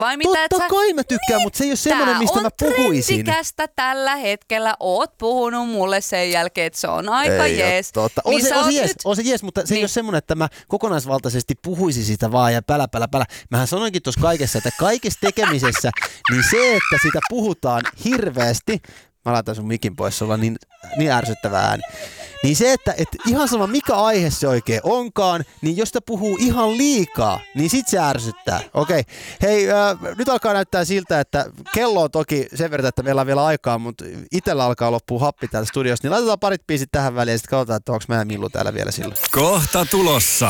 Vai mitä, Totta kai mä tykkään, mutta se ei ole semmoinen, mistä mä puhuisin. Tää on trendikästä tällä hetkellä. Oot puhunut mulle sen jälkeen, että se on aika jees. Totta. On se jees, mutta se ei ole semmoinen, että mä kokonaisvaltaisesti puhuisin sitä vaan ja pälä. Mähän sanoinkin tuossa kaikessa, että kaikessa tekemisessä, niin se, että sitä puhutaan hirveästi, mä laitan sun mikin pois, sulla on niin ärsyttävä ääni. Niin se, että ihan sama mikä aihe se oikein onkaan, niin jos sitä puhuu ihan liikaa, niin sit se ärsyttää. Okei. Hei, nyt alkaa näyttää siltä, että kello on toki sen verran, että meillä on vielä aikaa, mutta itsellä alkaa loppua happi täällä studiossa, niin laitetaan parit biisit tähän väliin ja sitten katsotaan, että onko mä ja Millu täällä vielä silloin. Kohta tulossa.